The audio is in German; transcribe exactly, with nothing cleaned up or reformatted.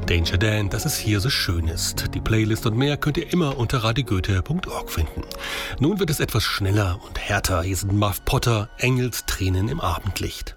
Danger Dan, dass es hier so schön ist. Die Playlist und mehr könnt ihr immer unter radio goethe punkt org finden. Nun wird es etwas schneller und härter. Hier sind Muff Potter, Engels Tränen im Abendlicht.